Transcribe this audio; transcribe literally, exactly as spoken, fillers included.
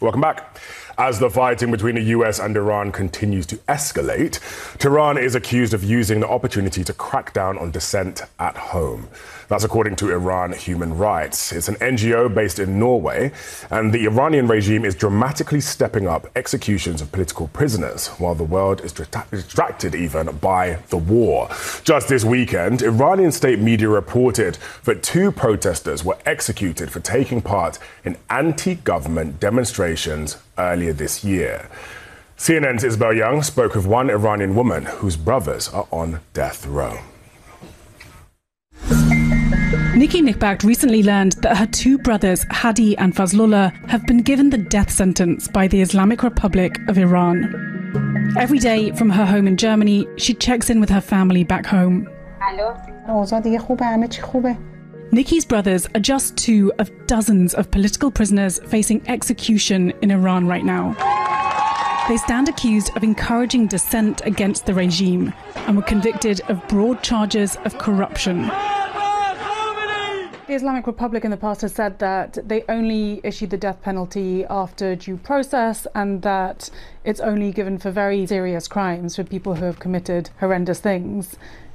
Welcome back. As the fighting between the U S and Iran continues to escalate, Tehran is accused of using the opportunity to crack down on dissent at home. That's according to Iran Human Rights. It's an N G O based in Norway, and the Iranian regime is dramatically stepping up executions of political prisoners, while the world is distracted even by the war. Just this weekend, Iranian state media reported that two protesters were executed for taking part in anti-government demonstrations earlier this year. C N N's Isabel Young spoke with one Iranian woman whose brothers are on death row. Nikki Nikbacht recently learned that her two brothers, Hadi and Fazlullah, have been given the death sentence by the Islamic Republic of Iran. Every day from her home in Germany, she checks in with her family back home. Nikki's brothers are just two of dozens of political prisoners facing execution in Iran right now. They stand accused of encouraging dissent against the regime and were convicted of broad charges of corruption. The Islamic Republic in the past has said that they only issued the death penalty after due process and that it's only given for very serious crimes, for people who have committed horrendous things.